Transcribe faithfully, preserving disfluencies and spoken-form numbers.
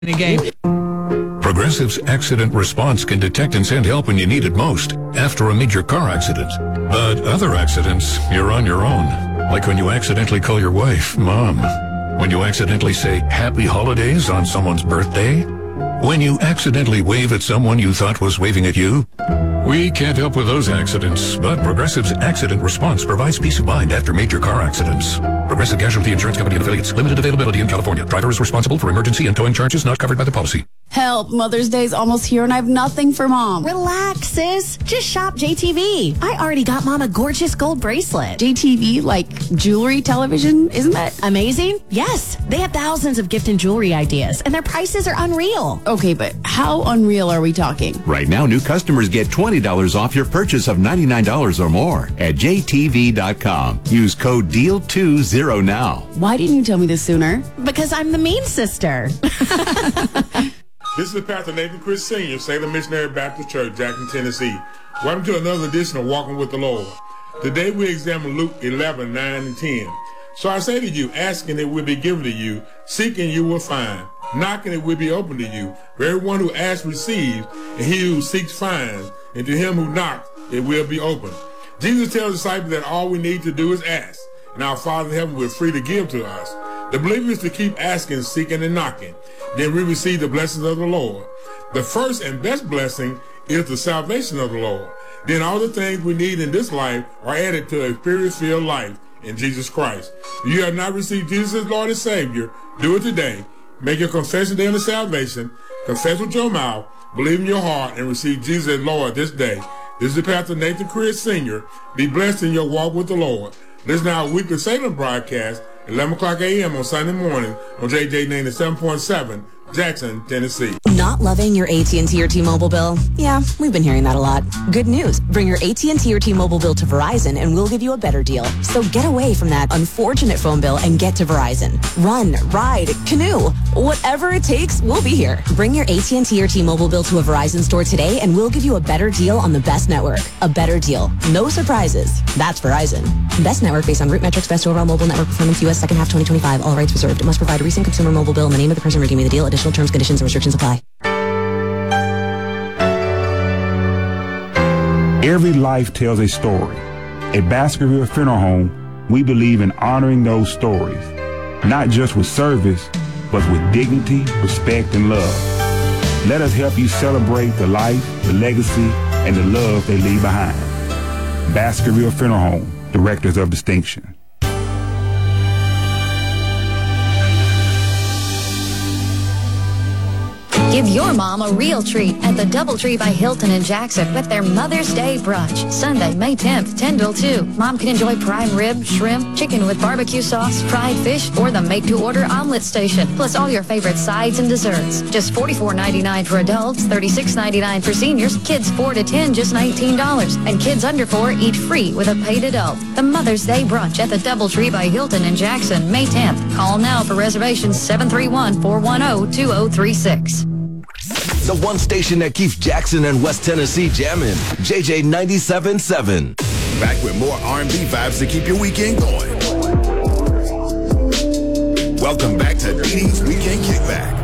the game. Progressive's accident response can detect and send help when you need it most, after a major car accident. But other accidents, you're on your own. Like when you accidentally call your wife Mom. When you accidentally say Happy Holidays on someone's birthday. When you accidentally wave at someone you thought was waving at you. We can't help with those accidents, but Progressive's accident response provides peace of mind after major car accidents. Progressive Casualty Insurance Company and affiliates. Limited availability in California. Driver is responsible for emergency and towing charges not covered by the policy. Help, Mother's Day's almost here and I have nothing for Mom. Relax, sis. Just shop J T V. I already got Mom a gorgeous gold bracelet. J T V, like jewelry television? Isn't that amazing? Yes. They have thousands of gift and jewelry ideas, and their prices are unreal. Okay, but how unreal are we talking? Right now, new customers get twenty dollars off your purchase of ninety-nine dollars or more at J T V dot com. Use code D E A L twenty now. Why didn't you tell me this sooner? Because I'm the mean sister. This is Pastor Nathan Chris Senior, Salem Missionary Baptist Church, Jackson, Tennessee. Welcome to another edition of Walking with the Lord. Today we examine Luke eleven, nine and ten. So I say to you, asking it will be given to you, seeking you will find, knocking it will be open to you. For everyone who asks receives, and he who seeks finds, and to him who knocks it will be open. Jesus tells the disciples that all we need to do is ask, and our Father in heaven will be free to give to us. The believer is to keep asking, seeking, and knocking. Then we receive the blessings of the Lord. The first and best blessing is the salvation of the Lord. Then all the things we need in this life are added to a spirit-filled life in Jesus Christ. If you have not received Jesus as Lord and Savior, do it today. Make your confession day of salvation. Confess with your mouth, believe in your heart, and receive Jesus as Lord this day. This is Pastor Nathan Chris Senior Be blessed in your walk with the Lord. Listen to our weekly Salem broadcast, eleven o'clock a.m. on Sunday morning on J J ninety-seven point seven, Jackson, Tennessee. Not loving your A T and T or T-Mobile bill? Yeah, we've been hearing that a lot. Good news. Bring your A T and T or T-Mobile bill to Verizon and we'll give you a better deal. So get away from that unfortunate phone bill and get to Verizon. Run, ride, canoe, whatever it takes, we'll be here. Bring your A T and T or T-Mobile bill to a Verizon store today and we'll give you a better deal on the best network. A better deal. No surprises. That's Verizon. Best network based on root metrics, best overall mobile network performance, U S second half twenty twenty-five. All rights reserved. It must provide a recent consumer mobile bill in the name of the person redeeming the deal. Additional terms, conditions, and restrictions apply. Every life tells a story. At Baskerville Funeral Home, we believe in honoring those stories, not just with service, but with dignity, respect, and love. Let us help you celebrate the life, the legacy, and the love they leave behind. Baskerville Funeral Home, Directors of Distinction. Give your mom a real treat at the Doubletree by Hilton in Jackson with their Mother's Day brunch. Sunday, May tenth, ten till two. Mom can enjoy prime rib, shrimp, chicken with barbecue sauce, fried fish, or the made-to-order omelet station, plus all your favorite sides and desserts. Just forty-four ninety-nine for adults, thirty-six ninety-nine for seniors, kids four to ten, just nineteen dollars, and kids under four eat free with a paid adult. The Mother's Day brunch at the Doubletree by Hilton in Jackson, May tenth. Call now for reservations, seven three one, four one zero, two zero three six. The one station that keeps Jackson and West Tennessee jamming. J J ninety-seven point seven. Back with more R and B vibes to keep your weekend going. Welcome back to Dee Dee's Weekend Kickback.